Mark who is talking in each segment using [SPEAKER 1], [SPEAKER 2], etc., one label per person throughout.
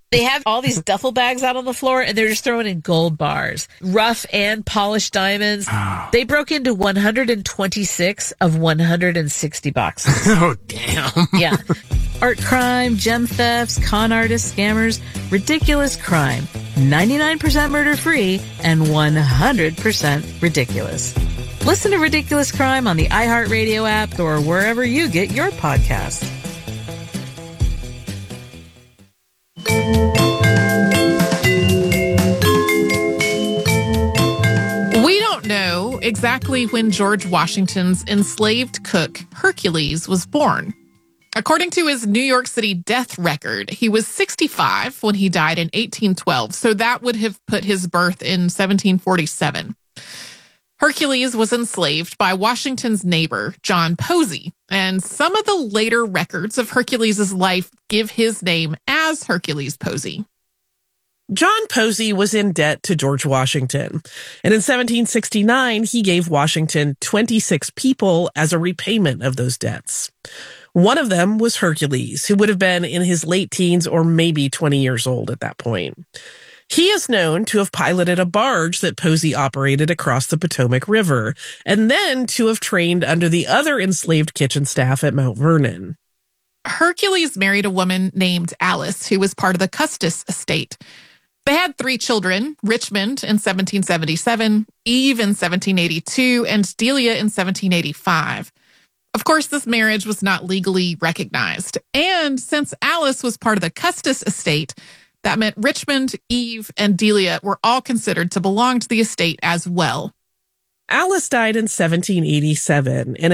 [SPEAKER 1] They have all these duffel bags out on the floor, and they're just throwing in gold bars, rough and polished diamonds. They broke into 126 of 160 boxes.
[SPEAKER 2] Oh, damn.
[SPEAKER 1] Yeah. Art crime, gem thefts, con artists, scammers, ridiculous crime. 99% murder-free and 100% ridiculous. Listen to Ridiculous Crime on the iHeartRadio app or wherever you get your podcasts.
[SPEAKER 3] We don't know exactly when George Washington's enslaved cook, Hercules, was born. According to his New York City death record, he was 65 when he died in 1812, so that would have put his birth in 1747. Hercules was enslaved by Washington's neighbor, John Posey, and some of the later records of Hercules' life give his name as Hercules Posey.
[SPEAKER 4] John Posey was in debt to George Washington, and in 1769, he gave Washington 26 people as a repayment of those debts. One of them was Hercules, who would have been in his late teens or maybe 20 years old at that point. He is known to have piloted a barge that Posey operated across the Potomac River, and then to have trained under the other enslaved kitchen staff at Mount Vernon.
[SPEAKER 3] Hercules married a woman named Alice, who was part of the Custis estate. They had 3 children, Richmond in 1777, Eve in 1782, and Delia in 1785. Of course, this marriage was not legally recognized. And since Alice was part of the Custis estate, that meant Richmond, Eve, and Delia were all considered to belong to the estate as well.
[SPEAKER 4] Alice died in 1787, and in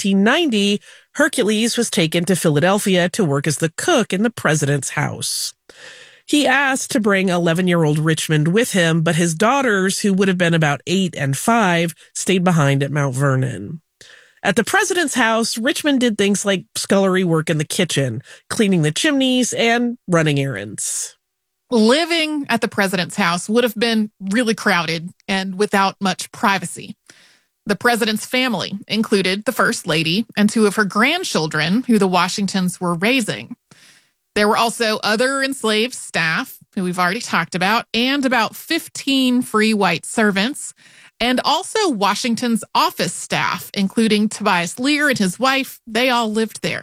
[SPEAKER 4] 1790, Hercules was taken to Philadelphia to work as the cook in the president's house. He asked to bring 11-year-old Richmond with him, but his daughters, who would have been about 8 and 5, stayed behind at Mount Vernon. At the president's house, Richmond did things like scullery work in the kitchen, cleaning the chimneys, and running errands.
[SPEAKER 3] Living at the president's house would have been really crowded and without much privacy. The president's family included the First Lady and 2 of her grandchildren, who the Washingtons were raising. There were also other enslaved staff, who we've already talked about, and about 15 free white servants, and also Washington's office staff, including Tobias Lear and his wife. They all lived there.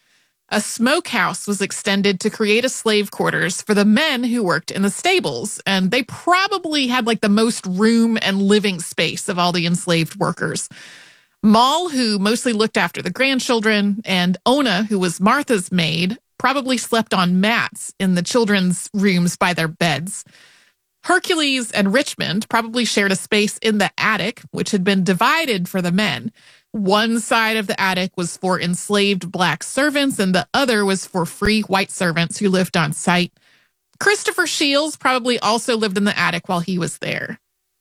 [SPEAKER 3] A smokehouse was extended to create a slave quarters for the men who worked in the stables, and they probably had like the most room and living space of all the enslaved workers. Moll, who mostly looked after the grandchildren, and Ona, who was Martha's maid, probably slept on mats in the children's rooms by their beds. Hercules and Richmond probably shared a space in the attic, which had been divided for the men. One side of the attic was for enslaved black servants, and the other was for free white servants who lived on site. Christopher Shields probably also lived in the attic while he was there.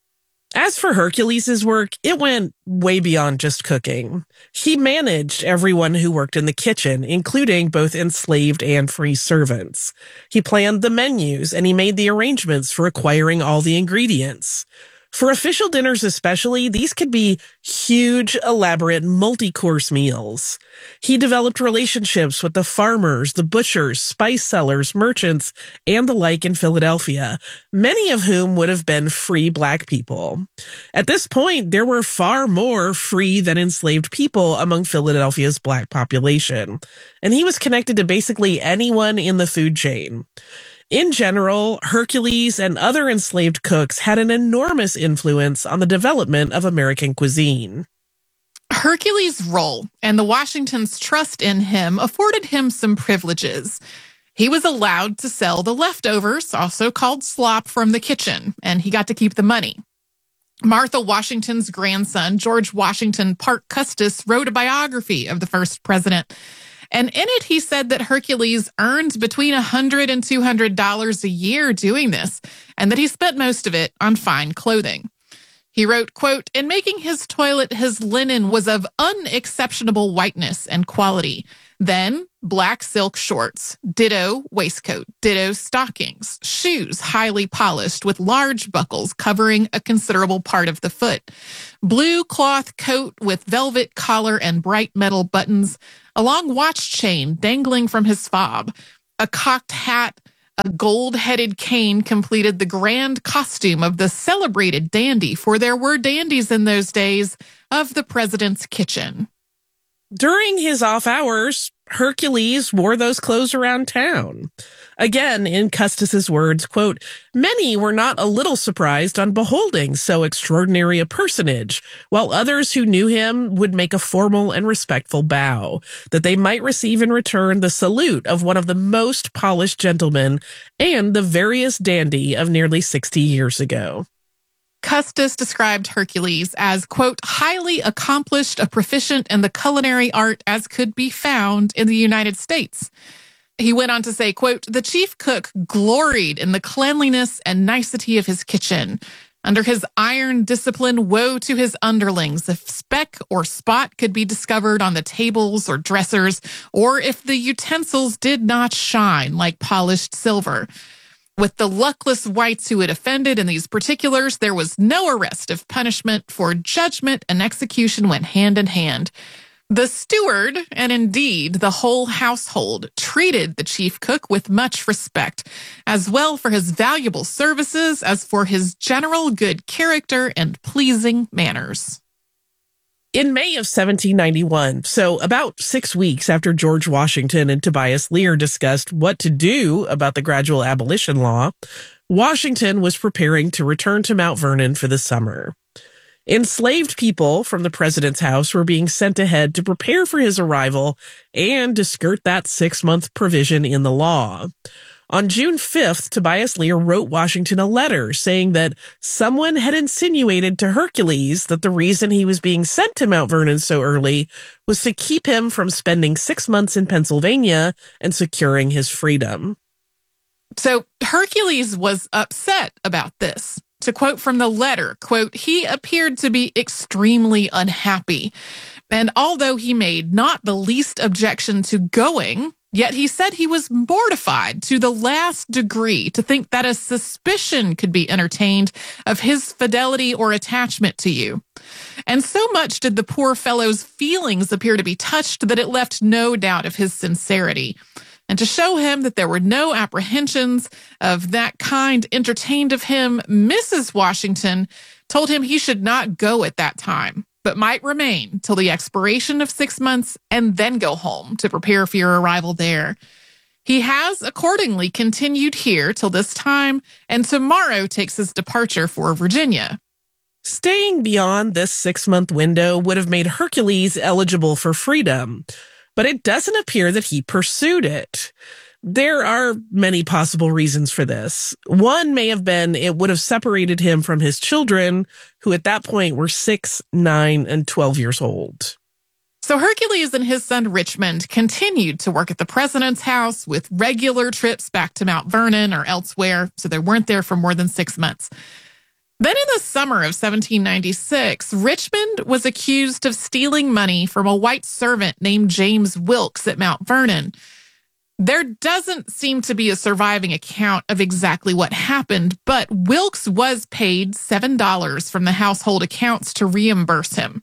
[SPEAKER 4] As for Hercules' work, it went way beyond just cooking. He managed everyone who worked in the kitchen, including both enslaved and free servants. He planned the menus, and he made the arrangements for acquiring all the ingredients. For official dinners especially, these could be huge, elaborate, multi-course meals. He developed relationships with the farmers, the butchers, spice sellers, merchants, and the like in Philadelphia, many of whom would have been free black people. At this point, there were far more free than enslaved people among Philadelphia's black population, and he was connected to basically anyone in the food chain. In general, Hercules and other enslaved cooks had an enormous influence on the development of American cuisine.
[SPEAKER 3] Hercules' role and the Washingtons' trust in him afforded him some privileges. He was allowed to sell the leftovers, also called slop, from the kitchen, and he got to keep the money. Martha Washington's grandson, George Washington Parke Custis, wrote a biography of the first president. And in it, he said that Hercules earned between $100 and $200 a year doing this, and that he spent most of it on fine clothing. He wrote, quote, "In making his toilet, his linen was of unexceptionable whiteness and quality. Then black silk shorts, ditto waistcoat, ditto stockings, shoes highly polished with large buckles covering a considerable part of the foot, blue cloth coat with velvet collar and bright metal buttons, a long watch chain dangling from his fob, a cocked hat, A gold-headed cane completed the grand costume of the celebrated dandy, for there were dandies in those days, of the president's kitchen.
[SPEAKER 4] During his off hours, Hercules wore those clothes around town. Again, in Custis's words, quote, "Many were not a little surprised on beholding so extraordinary a personage, while others who knew him would make a formal and respectful bow, that they might receive in return the salute of one of the most polished gentlemen and the veriest dandy of nearly 60 years ago."
[SPEAKER 3] Custis described Hercules as, quote, "highly accomplished, a proficient in the culinary art as could be found in the United States." He went on to say, quote, "The chief cook gloried in the cleanliness and nicety of his kitchen. Under his iron discipline, woe to his underlings if speck or spot could be discovered on the tables or dressers, or if the utensils did not shine like polished silver. With the luckless whites who had offended in these particulars, there was no arrest of punishment, for judgment and execution went hand in hand. The steward, and indeed the whole household, treated the chief cook with much respect, as well for his valuable services as for his general good character and pleasing manners."
[SPEAKER 4] In May of 1791, so about 6 weeks after George Washington and Tobias Lear discussed what to do about the gradual abolition law, Washington was preparing to return to Mount Vernon for the summer. Enslaved people from the president's house were being sent ahead to prepare for his arrival and to skirt that 6-month provision in the law. On June 5th, Tobias Lear wrote Washington a letter saying that someone had insinuated to Hercules that the reason he was being sent to Mount Vernon so early was to keep him from spending 6 months in Pennsylvania and securing his freedom.
[SPEAKER 3] So Hercules was upset about this. To quote from the letter, quote, "He appeared to be extremely unhappy, and although he made not the least objection to going, yet he said he was mortified to the last degree to think that a suspicion could be entertained of his fidelity or attachment to you. And so much did the poor fellow's feelings appear to be touched that it left no doubt of his sincerity. And to show him that there were no apprehensions of that kind entertained of him, Mrs. Washington told him he should not go at that time, but might remain till the expiration of 6 months and then go home to prepare for your arrival there. He has accordingly continued here till this time, and tomorrow takes his departure for Virginia."
[SPEAKER 4] Staying beyond this 6-month window would have made Hercules eligible for freedom, but it doesn't appear that he pursued it. There are many possible reasons for this. One may have been it would have separated him from his children, who at that point were 6, 9, and 12 years old.
[SPEAKER 3] So Hercules and his son Richmond continued to work at the president's house with regular trips back to Mount Vernon or elsewhere, so they weren't there for more than 6 months. Then in the summer of 1796, Richmond was accused of stealing money from a white servant named James Wilkes at Mount Vernon. There doesn't seem to be a surviving account of exactly what happened, but Wilkes was paid $7 from the household accounts to reimburse him.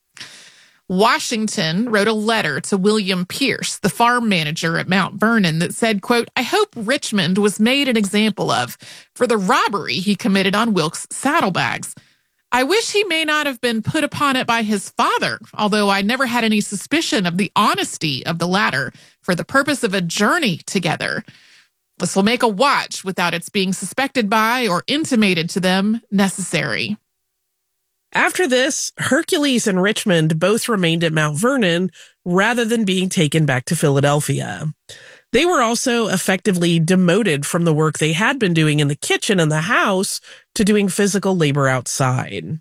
[SPEAKER 3] Washington wrote a letter to William Pierce, the farm manager at Mount Vernon, that said, quote, "I hope Richmond was made an example of for the robbery he committed on Wilkes' saddlebags. I wish he may not have been put upon it by his father, although I never had any suspicion of the honesty of the latter for the purpose of a journey together. This will make a watch without its being suspected by or intimated to them necessary."
[SPEAKER 4] After this, Hercules and Richmond both remained at Mount Vernon rather than being taken back to Philadelphia. They were also effectively demoted from the work they had been doing in the kitchen and the house to doing physical labor outside.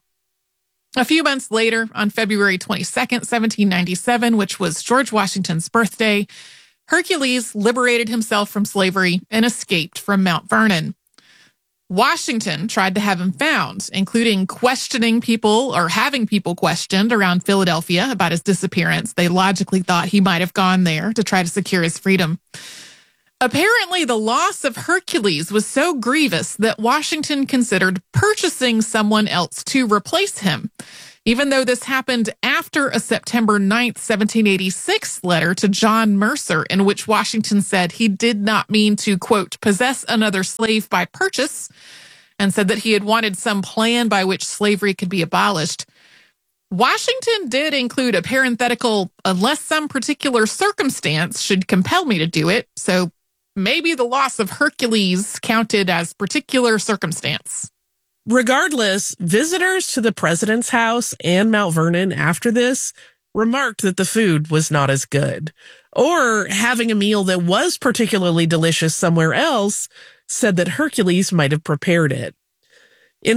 [SPEAKER 3] A few months later, on February 22nd, 1797, which was George Washington's birthday, Hercules liberated himself from slavery and escaped from Mount Vernon. Washington tried to have him found, including questioning people or having people questioned around Philadelphia about his disappearance. They logically thought he might have gone there to try to secure his freedom. Apparently, the loss of Hercules was so grievous that Washington considered purchasing someone else to replace him, even though this happened after a September 9th, 1786 letter to John Mercer, in which Washington said he did not mean to, quote, possess another slave by purchase, and said that he had wanted some plan by which slavery could be abolished. Washington did include a parenthetical, unless some particular circumstance should compel me to do it, so maybe the loss of Hercules counted as particular circumstance.
[SPEAKER 4] Regardless, visitors to the president's house and Mount Vernon after this remarked that the food was not as good, or having a meal that was particularly delicious somewhere else said that Hercules might have prepared it. In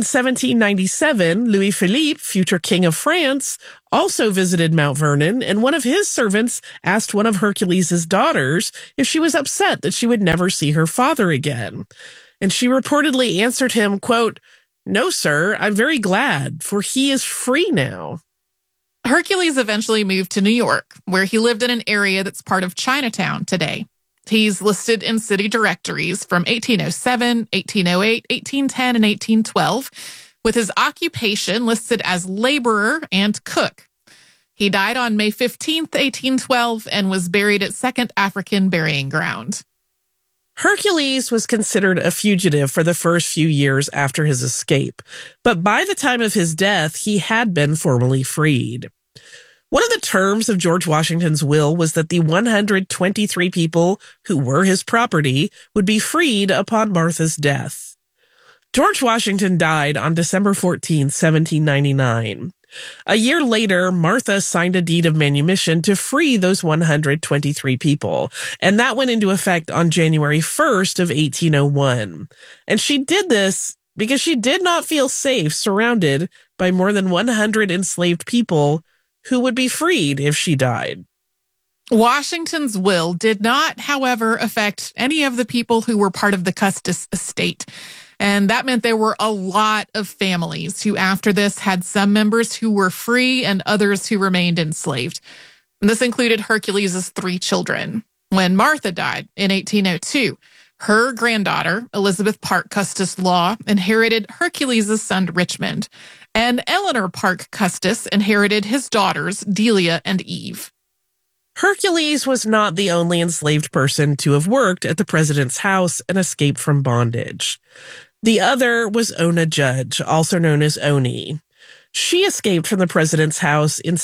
[SPEAKER 4] 1797, Louis Philippe, future king of France, also visited Mount Vernon, and one of his servants asked one of Hercules' daughters if she was upset that she would never see her father again. And she reportedly answered him, quote, "No, sir, I'm very glad, for he is free now."
[SPEAKER 3] Hercules eventually moved to New York, where he lived in an area that's part of Chinatown today. He's listed in city directories from 1807, 1808, 1810, and 1812, with his occupation listed as laborer and cook. He died on May 15th, 1812, and was buried at Second African Burying Ground.
[SPEAKER 4] Hercules was considered a fugitive for the first few years after his escape, but by the time of his death, he had been formally freed. One of the terms of George Washington's will was that the 123 people who were his property would be freed upon Martha's death. George Washington died on December 14, 1799. A year later, Martha signed a deed of manumission to free those 123 people, and that went into effect on January 1st of 1801. And she did this because she did not feel safe surrounded by more than 100 enslaved people who would be freed if she died.
[SPEAKER 3] Washington's will did not, however, affect any of the people who were part of the Custis estate. And that meant there were a lot of families who after this had some members who were free and others who remained enslaved. And this included Hercules' 3 children. When Martha died in 1802, her granddaughter, Elizabeth Parke Custis Law, inherited Hercules' son Richmond, and Eleanor Parke Custis inherited his daughters, Delia and Eve.
[SPEAKER 4] Hercules was not the only enslaved person to have worked at the president's house and escaped from bondage. The other was Ona Judge, also known as Oni. She escaped from the president's house in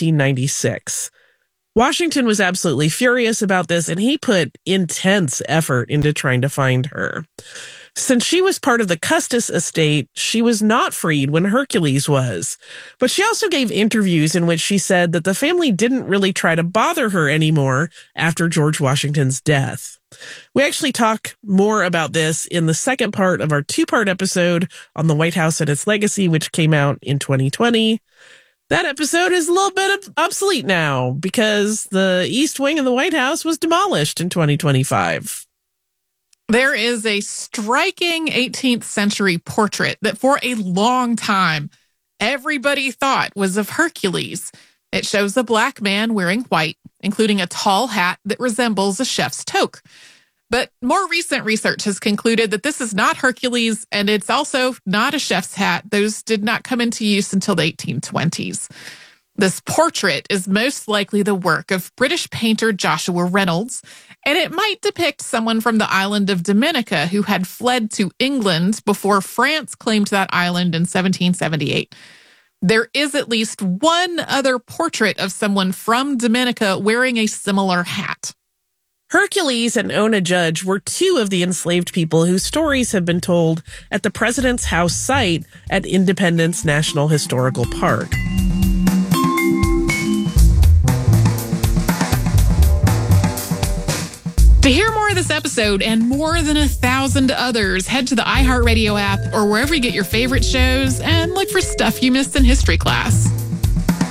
[SPEAKER 4] 1796. Washington was absolutely furious about this, and he put intense effort into trying to find her. Since she was part of the Custis estate, she was not freed when Hercules was. But she also gave interviews in which she said that the family didn't really try to bother her anymore after George Washington's death. We actually talk more about this in the second part of our 2-part episode on the White House and its legacy, which came out in 2020. That episode is a little bit obsolete now because the East Wing of the White House was demolished in 2025.
[SPEAKER 3] There is a striking 18th century portrait that for a long time everybody thought was of Hercules. It shows a black man wearing white, including a tall hat that resembles a chef's toque. But more recent research has concluded that this is not Hercules, and it's also not a chef's hat. Those did not come into use until the 1820s. This portrait is most likely the work of British painter Joshua Reynolds, and it might depict someone from the island of Dominica who had fled to England before France claimed that island in 1778. There is at least one other portrait of someone from Dominica wearing a similar hat.
[SPEAKER 4] Hercules and Ona Judge were 2 of the enslaved people whose stories have been told at the President's House site at Independence National Historical Park.
[SPEAKER 3] To hear more of this episode and more than 1,000 others, head to the iHeartRadio app or wherever you get your favorite shows and look for Stuff You Missed in History Class.